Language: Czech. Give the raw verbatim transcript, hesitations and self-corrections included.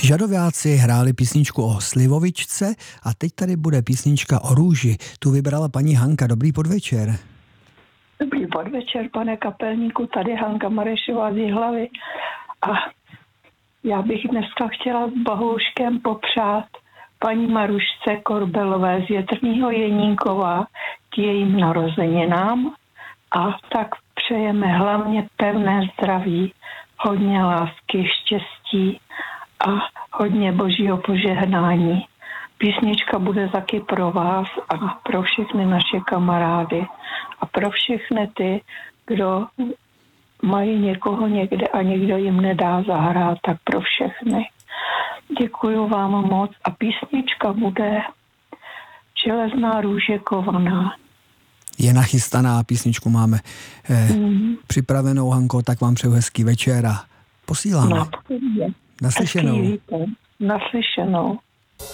Žadováci hráli písničku o slivovičce a teď tady bude písnička o růži. Tu vybrala paní Hanka. Dobrý podvečer. Dobrý podvečer, pane kapelníku, tady Hanka Marešová z Jihlavy. A já bych dneska chtěla s Bohouškem popřát paní Marušce Korbelové z Větrného Jenínkova k jejím narozeninám. A tak přejeme hlavně pevné zdraví, hodně lásky, štěstí a hodně božího požehnání. Písnička bude taky pro vás a pro všechny naše kamarády a pro všechny ty, kdo mají někoho někde a někdo jim nedá zahrát, tak pro všechny. Děkuju vám moc a písnička bude Železná růže kovaná. Je nachystaná, písničku máme eh, mm. připravenou, Hanko, tak vám přeju hezký večer a posíláme. No, Naslyšenou. Naslyšenou.